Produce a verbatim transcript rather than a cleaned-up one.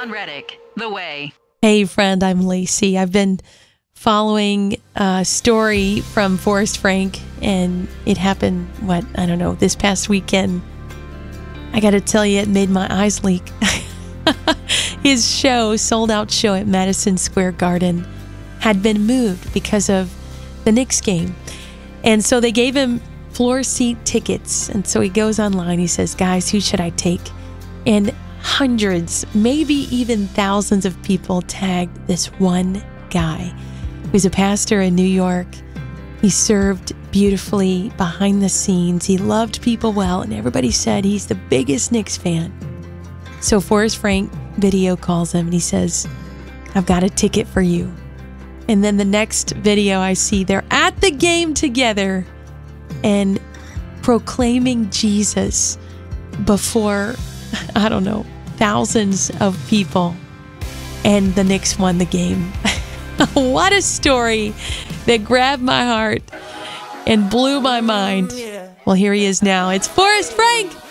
on Reddick, The Way. Hey, friend, I'm Lacey. I've been following a story from Forrest Frank, and it happened, what, I don't know, this past weekend. I got to tell you, it made my eyes leak. His show, sold-out show at Madison Square Garden, had been moved because of the Knicks game. And so they gave him floor seat tickets. And so he goes online. He says, guys, who should I take? And hundreds, maybe even thousands of people tagged this one guy. He was a pastor in New York. He served beautifully behind the scenes. He loved people well, and everybody said he's the biggest Knicks fan. So Forrest Frank video calls him, and he says, I've got a ticket for you. And then the next video I see, they're at the game together and proclaiming Jesus before, I don't know, thousands of people. And the Knicks won the game. What a story that grabbed my heart and blew my mind. Well, here he is now. It's Forrest Frank.